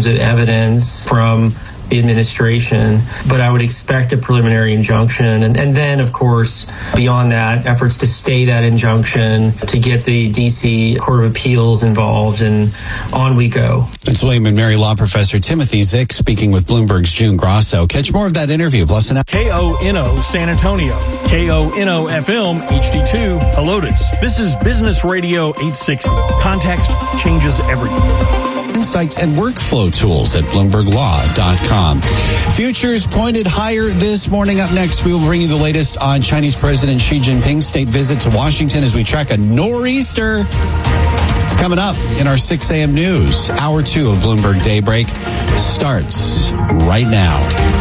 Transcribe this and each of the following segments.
evidence from the administration, but I would expect a preliminary injunction. And then, of course, beyond that, efforts to stay that injunction, to get the D.C. Court of Appeals involved, and on we go. It's William and Mary Law Professor Timothy Zick speaking with Bloomberg's June Grosso. Catch more of that interview. Plus an KONO San Antonio, KONO FM HD2 Helotes. This is Business Radio 860. Context changes everything. Insights and workflow tools at BloombergLaw.com. Futures pointed higher this morning. Up next, we will bring you the latest on Chinese President Xi Jinping's state visit to Washington as we track a nor'easter. It's coming up in our 6 a.m. news. Hour 2 of Bloomberg Daybreak starts right now.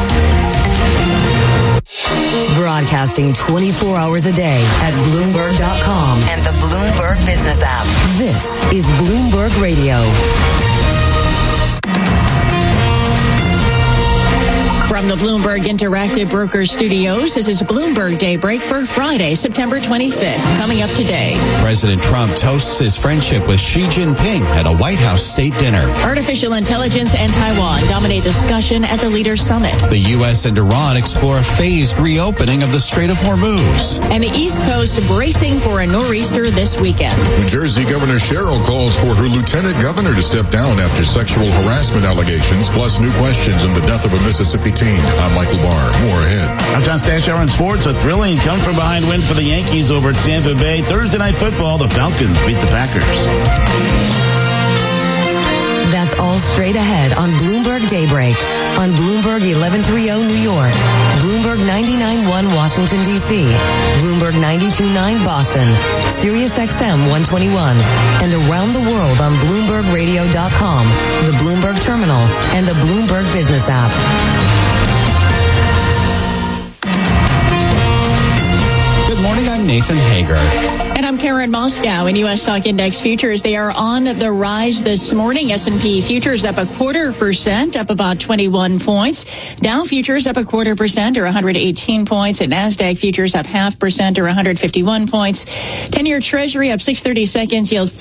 Broadcasting 24 hours a day at Bloomberg.com and the Bloomberg Business app. This is Bloomberg Radio. From the Bloomberg Interactive Brokers Studios, this is Bloomberg Daybreak for Friday, September 25th. Coming up today. President Trump toasts his friendship with Xi Jinping at a White House state dinner. Artificial intelligence and Taiwan dominate discussion at the Leaders Summit. The U.S. and Iran explore a phased reopening of the Strait of Hormuz. And the East Coast bracing for a nor'easter this weekend. New Jersey Governor Sherrill calls for her lieutenant governor to step down after sexual harassment allegations, plus new questions in the death of a Mississippi teen. I'm Michael Barr. More ahead. I'm John Stashower in sports. A thrilling come-from-behind win for the Yankees over Tampa Bay. Thursday Night Football, the Falcons beat the Packers. That's all straight ahead on Bloomberg Daybreak. On Bloomberg 1130 New York, Bloomberg 99.1 Washington, D.C., Bloomberg 92.9 Boston, Sirius XM 121, and around the world on BloombergRadio.com, the Bloomberg Terminal, and the Bloomberg Business app. Good morning, I'm Nathan Hager. And I'm Karen Moscow. In U.S. stock index futures, they are on the rise this morning. S&P futures up 0.25%, up about 21 points. Dow futures up 0.25% or 118 points. And NASDAQ futures up 0.5% or 151 points. 10-year Treasury up 6/32, yield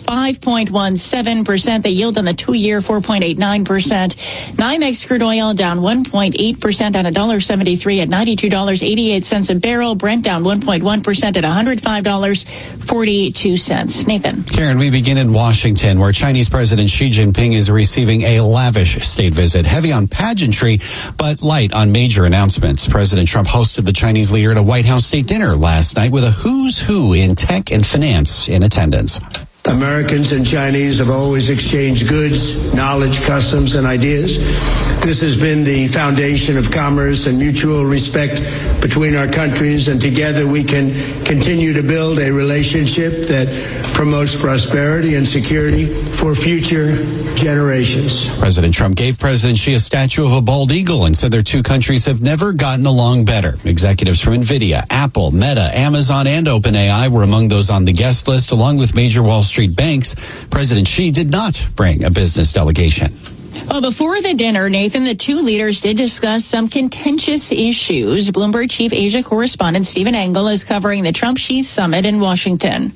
5.17%. The yield on the 2-year 4.89%. NYMEX crude oil down 1.8% on $1.73 at $92.88 a barrel. Brent down 1.1% at $105.42. Nathan. Karen, we begin in Washington, where Chinese President Xi Jinping is receiving a lavish state visit, heavy on pageantry, but light on major announcements. President Trump hosted the Chinese leader at a White House state dinner last night with a who's who in tech and finance in attendance. Americans and Chinese have always exchanged goods, knowledge, customs, and ideas. This has been the foundation of commerce and mutual respect between our countries, and together we can continue to build a relationship that promotes prosperity and security for future generations. President Trump gave President Xi a statue of a bald eagle and said their two countries have never gotten along better. Executives from NVIDIA, Apple, Meta, Amazon, and OpenAI were among those on the guest list, along with major Wall Street banks. President Xi did not bring a business delegation. Well, before the dinner, Nathan, the two leaders did discuss some contentious issues. Bloomberg Chief Asia correspondent Stephen Engel is covering the Trump-Xi summit in Washington.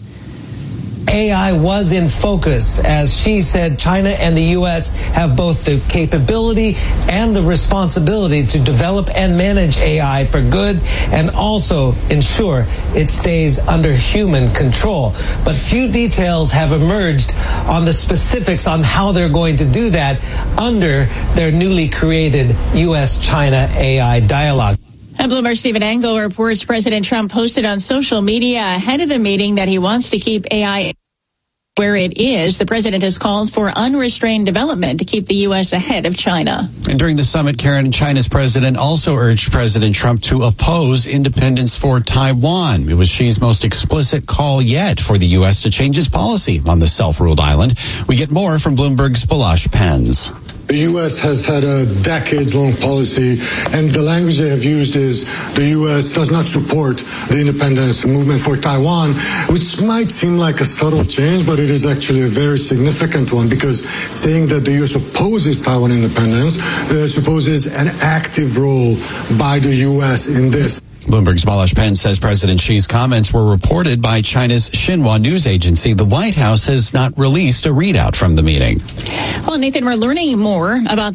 AI was in focus. As Xi said, China and the U.S. have both the capability and the responsibility to develop and manage AI for good and also ensure it stays under human control. But few details have emerged on the specifics on how they're going to do that under their newly created U.S.-China AI dialogue. And Bloomberg Stephen Engel reports President Trump posted on social media ahead of the meeting that he wants to keep AI where it is. The president has called for unrestrained development to keep the U.S. ahead of China. And during the summit, Karen, China's president also urged President Trump to oppose independence for Taiwan. It was Xi's most explicit call yet for the U.S. to change its policy on the self-ruled island. We get more from Bloomberg's Balash Pens. The U.S. has had a decades-long policy, and the language they have used is the U.S. does not support the independence movement for Taiwan, which might seem like a subtle change, but it is actually a very significant one, because saying that the U.S. opposes Taiwan independence supposes an active role by the U.S. in this. Bloomberg's Balash Pen says President Xi's comments were reported by China's Xinhua news agency. The White House has not released a readout from the meeting. Well, Nathan, we're learning more about